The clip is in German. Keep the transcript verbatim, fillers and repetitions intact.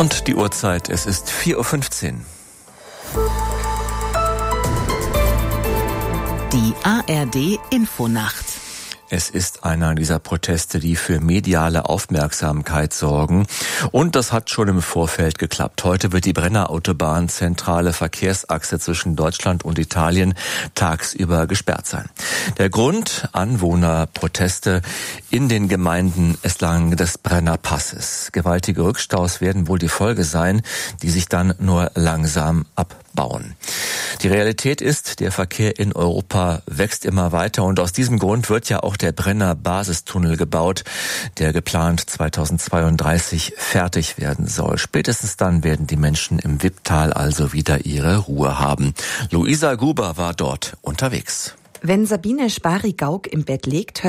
Und die Uhrzeit, es ist vier Uhr fünfzehn. Die A R D-Infonacht. Es ist einer dieser Proteste, die für mediale Aufmerksamkeit sorgen. Und das hat schon im Vorfeld geklappt. Heute wird die Brenner-Autobahn, zentrale Verkehrsachse zwischen Deutschland und Italien, tagsüber gesperrt sein. Der Grund: Anwohnerproteste in den Gemeinden entlang des Brennerpasses. Gewaltige Rückstaus werden wohl die Folge sein, die sich dann nur langsam abbauen. Die Realität ist, der Verkehr in Europa wächst immer weiter und aus diesem Grund wird ja auch der Brenner-Basistunnel gebaut, der geplant zweitausendzweiunddreißig fertig werden soll. Spätestens dann werden die Menschen im Wipptal also wieder ihre Ruhe haben. Luisa Guber war dort unterwegs. Wenn Sabine Spari-Gauck im Bett liegt,